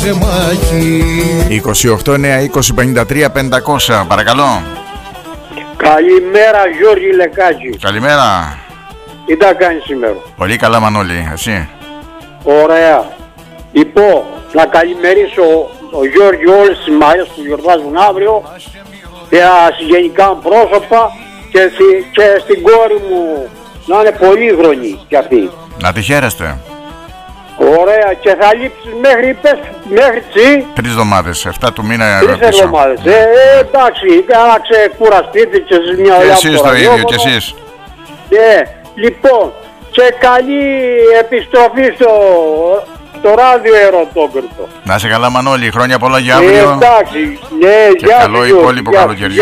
28 9 20 53 500. Παρακαλώ. Καλημέρα Γιώργη Λεκάκη. Καλημέρα. Τι τα κάνεις σήμερα? Πολύ καλά Μανώλη, εσύ? Ωραία. Λοιπόν, να καλημερίσω ο Γιώργη όλες τις μαριές που γιορτάζουν αύριο, τα συγγενικά πρόσωπα και στην κόρη μου να είναι πολύχρονη κι αυτή. Να τη χαίρεστε. Ωραία, και θα λείψεις μέχρι τσι 3 εβδομάδες, 7 του μήνα. 3 εβδομάδες. Εντάξει, να ξεκουραστείτε και εσείς μια ωραία. Και εσείς το ίδιο, και εσείς. Λοιπόν, και καλή επιστροφή στο ράδιο Ερωτόκριτο. Να είσαι καλά Μανώλη, χρόνια πολλά για αύριο. Εντάξει, ναι, και γεια καλό υπόλοιπο καλοκαιριό.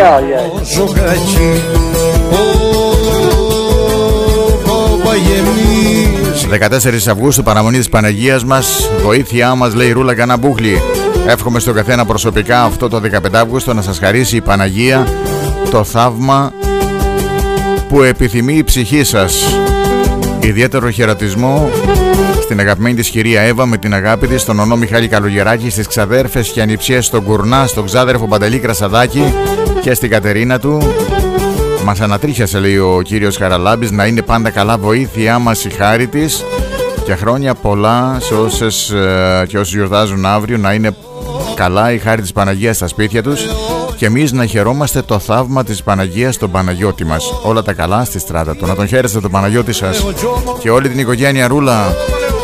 14 Αυγούστου, παραμονή της Παναγίας μας. Βοήθειά μας, λέει η Ρούλα Καναμπούχλη. Εύχομαι στον καθένα προσωπικά αυτό το 15 Αύγουστο να σας χαρίσει η Παναγία το θαύμα που επιθυμεί η ψυχή σας. Ιδιαίτερο χαιρετισμό στην αγαπημένη της κυρία Εύα με την αγάπη της, στον ονό Μιχάλη Καλογεράκη, στις ξαδέρφες και ανιψιές στον Κουρνά, στον ξάδερφο Παντελή Κρασαδάκη και στην Κατερίνα του. Μας ανατρίχιασε, λέει ο κύριος Χαραλάμπης, να είναι πάντα καλά, βοήθειά μας η χάρη της, και χρόνια πολλά σε όσες και όσοι γιορτάζουν αύριο, να είναι καλά η χάρη της Παναγίας στα σπίτια τους και εμείς να χαιρόμαστε το θαύμα της Παναγίας στον Παναγιώτη μας. Όλα τα καλά στη στράτα του. Να τον χαίρεστε τον Παναγιώτη σας και όλη την οικογένεια Ρούλα.